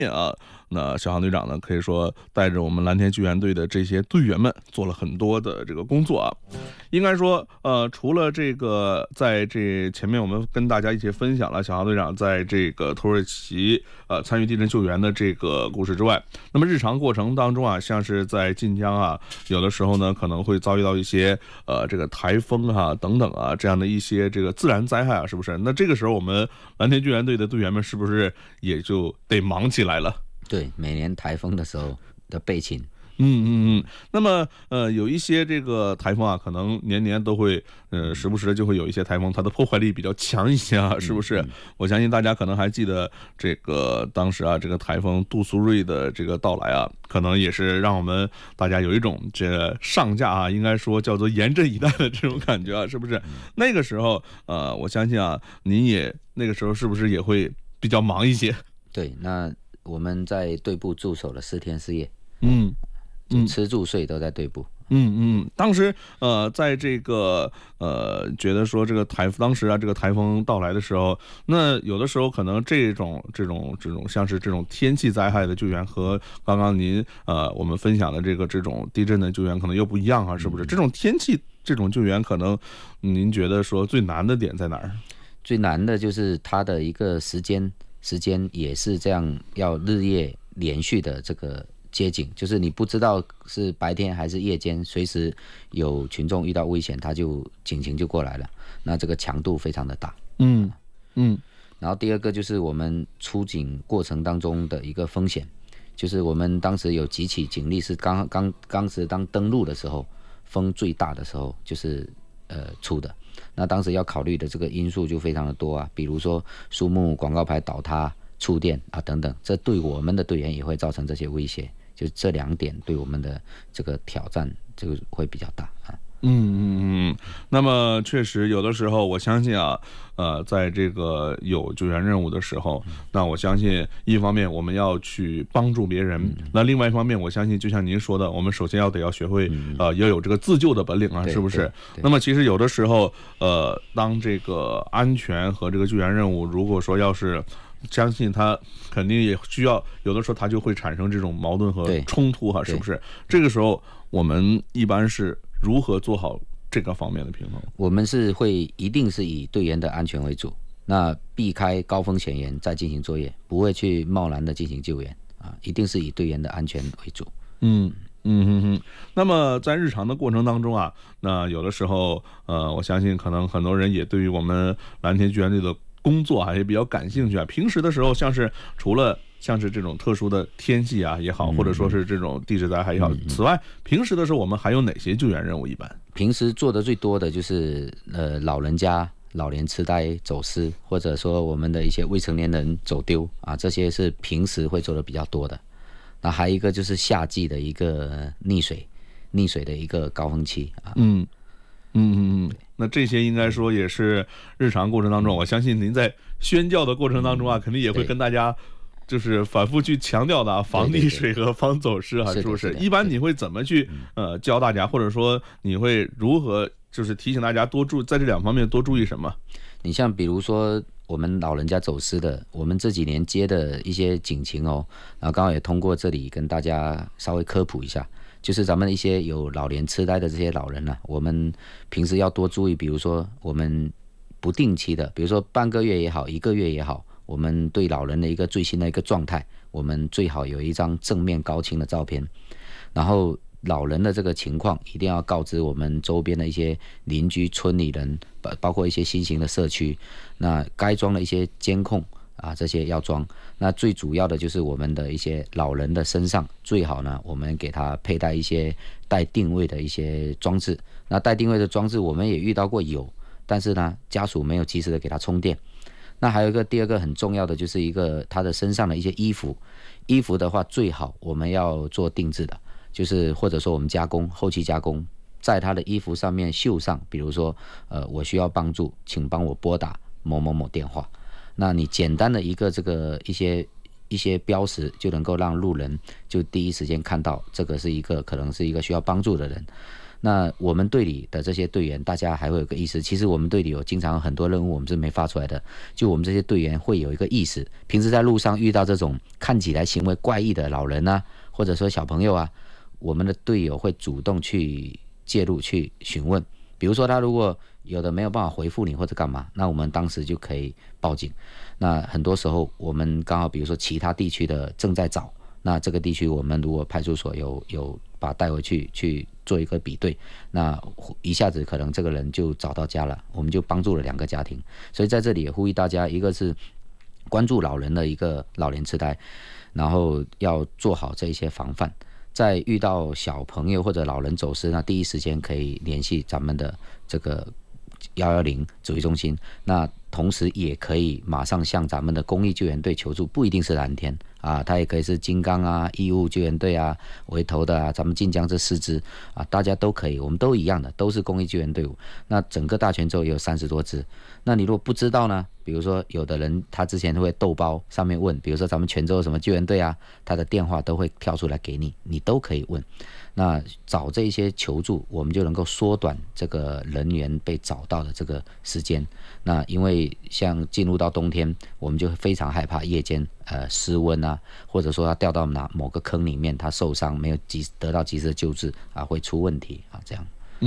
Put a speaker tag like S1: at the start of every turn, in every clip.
S1: 啊，那小航队长呢，可以说带着我们蓝天救援队的这些队员们做了很多的这个工作啊。应该说，除了这个，在这前面我们跟大家一起分享了小航队长在这个土耳其参与地震救援的这个故事之外，那么日常过程当中啊，像是在晋江啊，有的时候呢可能会遭遇到一些这个台风啊等等啊这样的一些这个自然灾害啊，是不是？那这个时候我们蓝天救援队的队员们是不是也就得忙起来了？
S2: 对，每年台风的时候的备勤。
S1: 那么有一些这个台风啊，可能年年都会时不时的就会有一些台风，它的破坏力比较强一些啊，是不是？我相信大家可能还记得这个当时啊，这个台风杜苏芮的这个到来啊，可能也是让我们大家有一种这上架啊，应该说叫做严阵以待的这种感觉啊，是不是？那个时候我相信啊，您也那个时候是不是也会比较忙一些？
S2: 对，那我们在队部驻守了4天4夜。吃住睡都在队部。
S1: 当时在这个觉得说这个当时啊这个台风到来的时候，那有的时候可能这种像是这种天气灾害的救援和刚刚您我们分享的这种地震的救援可能又不一样啊，是不是？这种天气这种救援可能您觉得说最难的点在哪儿？
S2: 最难的就是它的一个时间也是这样，要日夜连续的这个接警，就是你不知道是白天还是夜间，随时有群众遇到危险，他就警情就过来了，那这个强度非常的大。然后第二个就是我们出警过程当中的一个风险，就是我们当时有几起警力是当时登陆的时候，风最大的时候就是出的，那当时要考虑的这个因素就非常的多啊，比如说树木、广告牌倒塌、触电啊等等，这对我们的队员也会造成这些威胁。就这2点对我们的这个挑战这个会比较大啊。
S1: 那么确实有的时候我相信啊，在这个有救援任务的时候，那我相信一方面我们要去帮助别人，那另外一方面我相信就像您说的，我们首先要学会要有这个自救的本领啊，是不是？那么其实有的时候当这个安全和这个救援任务如果说要是相信他肯定也需要，有的时候他就会产生这种矛盾和冲突哈，是不是？这个时候我们一般是如何做好这个方面的平衡？
S2: 我们一定是以队员的安全为主，那避开高风险源再进行作业，不会去贸然的进行救援啊，一定是以队员的安全为主。
S1: 那么在日常的过程当中啊，那有的时候我相信可能很多人也对于我们蓝天救援队的工作也比较感兴趣啊。平时的时候，除了像是这种特殊的天气啊也好，或者说是这种地质灾害也好，此外，平时的时候我们还有哪些救援任务？一般
S2: 平时做的最多的就是老人家、老年痴呆走失，或者说我们的一些未成年人走丢啊，这些是平时会做的比较多的。那还有一个就是夏季的一个溺水的一个高峰期啊。
S1: 那这些应该说也是日常过程当中，我相信您在宣教的过程当中啊，肯定也会跟大家就是反复去强调的防溺水和防走失啊，是不是？一般你会怎么去教大家，或者说你会如何就是提醒大家在这2方面多注意什么？
S2: 你像比如说我们老人家走失的，我们这几年接的一些警情然后刚好也通过这里跟大家稍微科普一下。就是咱们一些有老年痴呆的这些老人我们平时要多注意，比如说我们不定期的，比如说半个月也好，1个月也好，我们对老人的一个最新的一个状态，我们最好有一张正面高清的照片，然后老人的这个情况一定要告知我们周边的一些邻居、村里人，包括一些新型的社区，那该装的一些监控这些要装。那最主要的就是我们的一些老人的身上，最好呢，我们给他佩戴一些带定位的一些装置。那带定位的装置我们也遇到过但是呢，家属没有及时的给他充电。那还有第二个很重要的就是他的身上的一些衣服的话，最好我们要做定制的，就是或者说我们后期加工，在他的衣服上面绣上，比如说我需要帮助，请帮我拨打某某某电话。那你简单的一个一些标识，就能够让路人就第一时间看到这个可能是一个需要帮助的人。 那我们队里的这些队员，大家还会有个意识，其实我们队里有经常有很多任务我们是没发出来的，就我们这些队员会有一个意识，平时在路上遇到这种看起来行为怪异的老人啊，或者说小朋友啊，我们的队友会主动去介入去询问，比如说他如果有的没有办法回复你或者干嘛，那我们当时就可以报警。那很多时候我们刚好比如说其他地区的正在找，那这个地区我们如果派出所有把他带回去做一个比对，那一下子可能这个人就找到家了，我们就帮助了2个家庭。所以在这里也呼吁大家，一个是关注老人的一个老年痴呆，然后要做好这一些防范。在遇到小朋友或者老人走失，那第一时间可以联系咱们的这个110指挥中心，那同时也可以马上向咱们的公益救援队求助，不一定是蓝天啊，它也可以是金刚啊、义务救援队啊为头的啊，咱们晋江这4支啊，大家都可以，我们都一样的，都是公益救援队伍。那整个大泉州也有30多支，那你如果不知道呢？比如说有的人他之前会豆包上面问，比如说咱们泉州有什么救援队啊，他的电话都会跳出来给你，你都可以问。那找这些求助，我们就能够缩短这个人员被找到的这个时间。那因为像进入到冬天，我们就非常害怕夜间失温啊，或者说他掉到某个坑里面，他受伤没有得到及时的救治啊，会出问题啊，这样。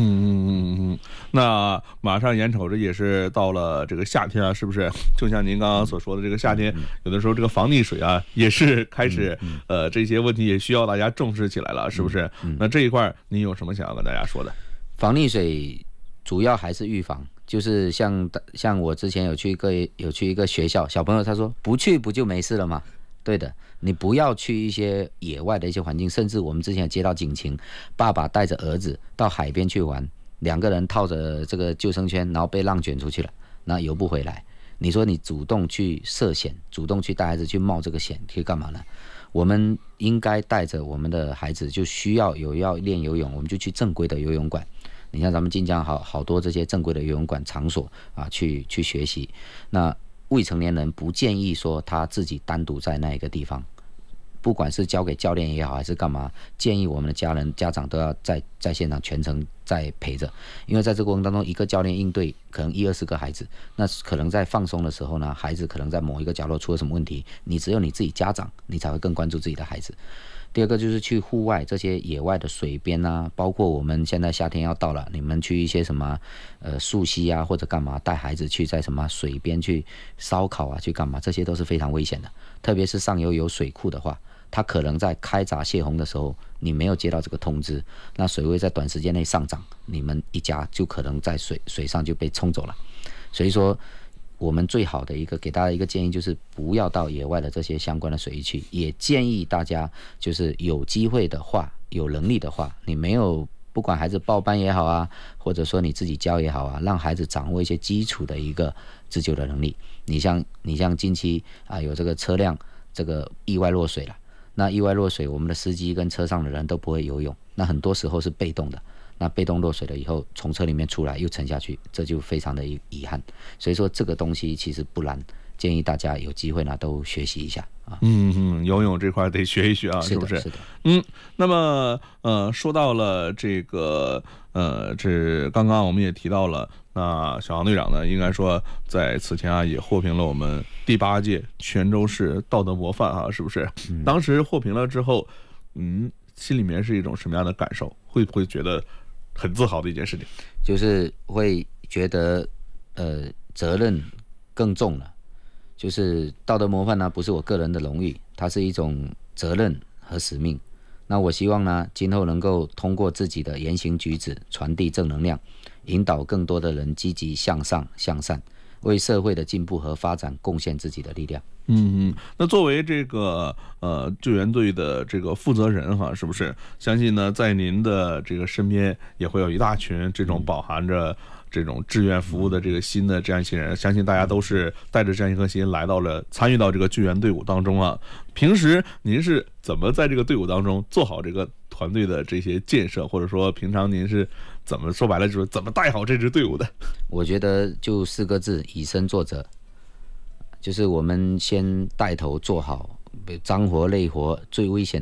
S1: 那马上眼瞅着也是到了这个夏天啊，是不是？就像您刚刚所说的，这个夏天有的时候这个防溺水啊，也是开始这些问题也需要大家重视起来了，是不是？那这一块您有什么想要跟大家说的？
S2: 防溺水主要还是预防，就是像我之前有去一个学校，小朋友他说不去不就没事了吗？对的，你不要去一些野外的一些环境，甚至我们之前有接到警情，爸爸带着儿子到海边去玩，2个人套着这个救生圈，然后被浪卷出去了，那游不回来。你说你主动去涉险，主动去带孩子去冒这个险，去干嘛呢？我们应该带着我们的孩子，就需要练游泳，我们就去正规的游泳馆。你像咱们晋江好多这些正规的游泳馆场所啊，去学习。那未成年人不建议说他自己单独在那一个地方，不管是交给教练也好还是干嘛，建议我们的家长都要在现场全程在陪着，因为在这个过程当中，一个教练应对可能10-20个孩子，那可能在放松的时候呢，孩子可能在某一个角落出了什么问题，你只有你自己家长，你才会更关注自己的孩子。第二个就是去户外这些野外的水边啊，包括我们现在夏天要到了，你们去一些什么溯溪啊或者干嘛，带孩子去在什么水边去烧烤啊去干嘛，这些都是非常危险的。特别是上游有水库的话，它可能在开闸泄洪的时候，你没有接到这个通知，那水位在短时间内上涨，你们一家就可能在水上就被冲走了。所以说我们最好的一个给大家一个建议就是不要到野外的这些相关的水域去，也建议大家就是有机会的话，有能力的话，你没有不管孩子报班也好啊，或者说你自己教也好啊，让孩子掌握一些基础的一个自救的能力。你像近期啊有这个车辆这个意外落水了，那意外落水，我们的司机跟车上的人都不会游泳，那很多时候是被动的。那被动落水了以后，从车里面出来又沉下去，这就非常的遗憾。所以说这个东西其实不难，建议大家有机会呢都学习一下啊。
S1: 游泳这块得学一学啊，是不是？
S2: 是的。
S1: 那么说到了这个这刚刚我们也提到了，那小杨队长呢，应该说在此前啊也获评了我们第8届泉州市道德模范啊，是不是？当时获评了之后，心里面是一种什么样的感受？会不会觉得很自豪的一件事情？
S2: 就是会觉得责任更重了。就是道德模范呢，不是我个人的荣誉，它是一种责任和使命。那我希望呢，今后能够通过自己的言行举止传递正能量，引导更多的人积极向上向善，为社会的进步和发展贡献自己的力量。
S1: 那作为这个救援队的这个负责人哈，是不是？相信呢，在您的这个身边也会有一大群这种饱含着这种志愿服务的这个心的这样一些人，相信大家都是带着这样一颗心来到了参与到这个救援队伍当中啊。平时您是怎么在这个队伍当中做好这个团队的这些建设，或者说平常您是怎么说白了就是怎么带好这支队伍的？
S2: 我觉得就4个字：以身作则。就是我们先带头做好脏活累活最危险的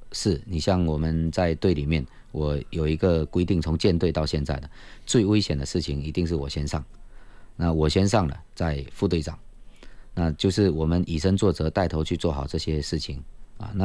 S2: 是你像我们在队里面，我有一个规定，从建队到现在的最危险的事情一定是我先上。那我先上了，再副队长，那就是我们以身作则，带头去做好这些事情啊。那